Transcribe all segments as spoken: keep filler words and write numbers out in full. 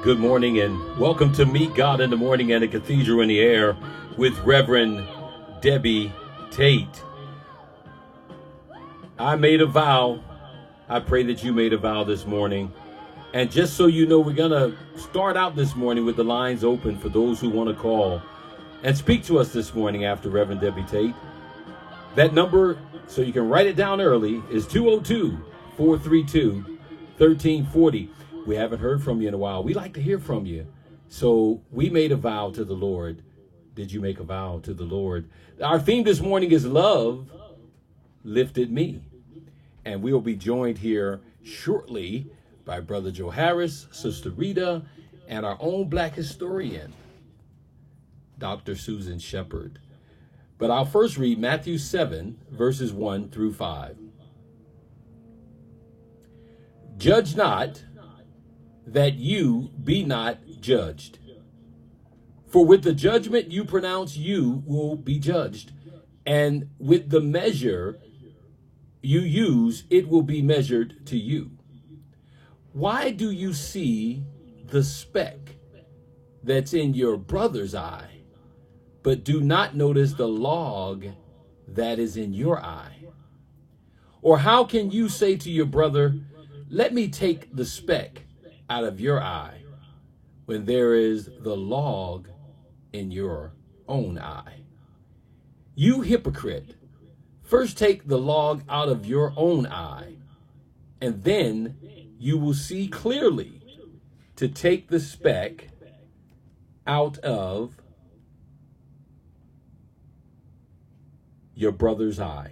Good morning and welcome to Meet God in the Morning and a Cathedral in the Air with Reverend Debbie Tate. I made a vow. I pray that you made a vow this morning. And just so you know, we're going to start out this morning with the lines open for those who want to call and speak to us this morning after Reverend Debbie Tate. That number, so you can write it down early, is two oh two, four three two, one three four oh. We haven't heard from you in a while. We like to hear from you. So we made a vow to the Lord. Did you make a vow to the Lord? Our theme this morning is Love Lifted Me. And we will be joined here shortly by Brother Joe Harris, Sister Rita, and our own Black historian, Doctor Susan Shepard. But I'll first read Matthew seven, verses one through five. Judge not, that you be not judged. For with the judgment you pronounce, you will be judged. And with the measure you use, it will be measured to you. Why do you see the speck that's in your brother's eye, but do not notice the log that is in your eye? Or how can you say to your brother, let me take the speck out of your eye, when there is the log in your own eye? You hypocrite, first take the log out of your own eye, and then you will see clearly to take the speck out of your brother's eye.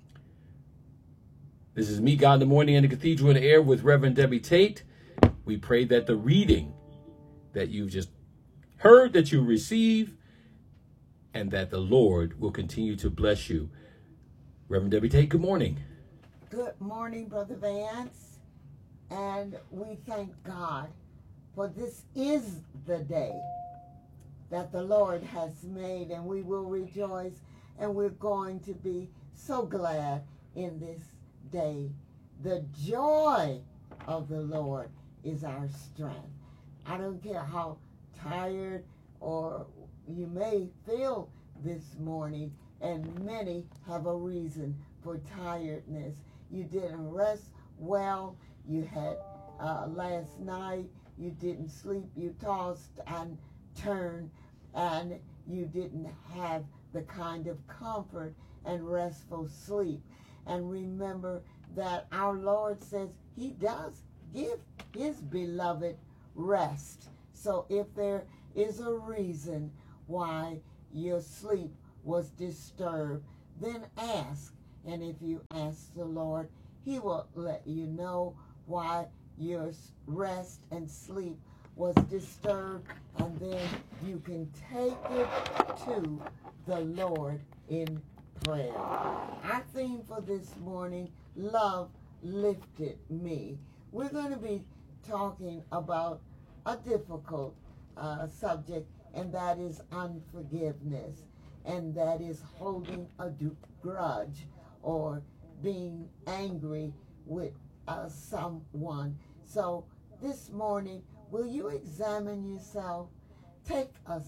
This is Me, God in the Morning and the Cathedral in the Air with Reverend Debbie Tate. We pray that the reading that you've just heard, that you receive, and that the Lord will continue to bless you. Reverend Debbie Tate, good morning. Good morning, Brother Vance. And we thank God for this is the day that the Lord has made, and we will rejoice, and we're going to be so glad in this day. The joy of the Lord is our strength. I don't care how tired or you may feel this morning, and many have a reason for tiredness. You didn't rest well. You had uh, last night, you didn't sleep. You tossed and turned, and you didn't have the kind of comfort and restful sleep. And remember that our Lord says he does give his beloved rest. So if there is a reason why your sleep was disturbed, then ask. And if you ask the Lord, he will let you know why your rest and sleep was disturbed, and then you can take it to the Lord in prayer. Our theme for this morning, Love Lifted Me. We're going to be talking about a difficult uh, subject, and that is unforgiveness, and that is holding a grudge or being angry with uh, someone. So this morning, will you examine yourself? Take a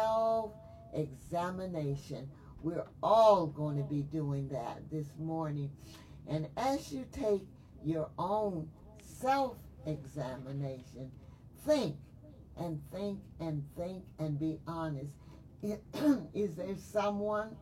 self-examination. We're all going to be doing that this morning. And as you take your own self-examination, think and think and think and be honest. Is there someone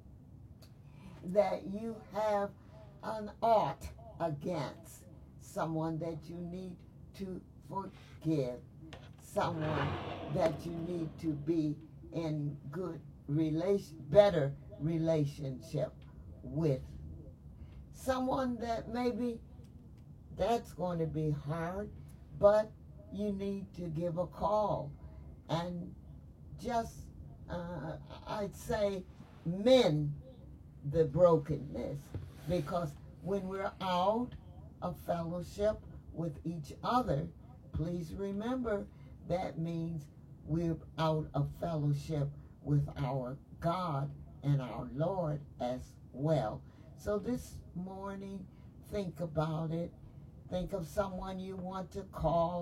that you have an ought against? Someone that you need to forgive? Someone that you need to be in good relation, better relationship with? Someone that maybe that's going to be hard, but you need to give a call and just, uh, I'd say, mend the brokenness. Because when we're out of fellowship with each other, please remember that means we're out of fellowship with our God and our Lord as well. So this morning, think about it. Think of someone you want to call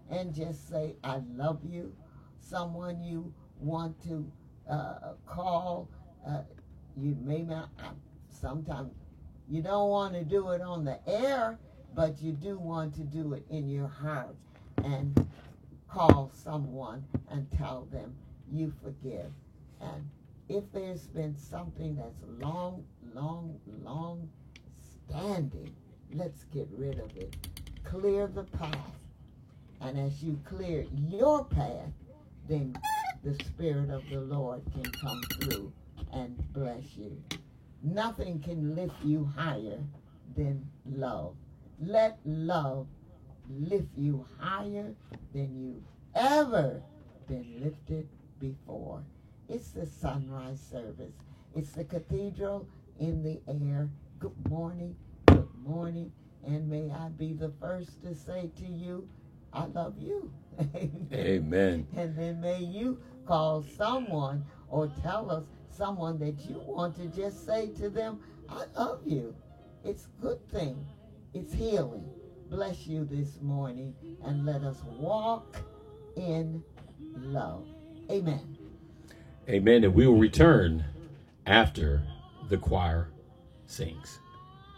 and just say, I love you. Someone you want to uh, call, uh, you may not, uh, sometimes you don't want to do it on the air, but you do want to do it in your heart and call someone and tell them you forgive. And if there's been something that's long, long, long standing, let's get rid of it. Clear the path. And as you clear your path, then the Spirit of the Lord can come through and bless you. Nothing can lift you higher than love. Let love lift you higher than you've ever been lifted before. It's the sunrise service. It's the cathedral in the air. Good morning, good morning. And may I be the first to say to you, I love you. Amen. And then may you call someone or tell us someone that you want to just say to them, I love you. It's a good thing. It's healing. Bless you this morning and let us walk in love. Amen. Amen. And we will return after the choir sings.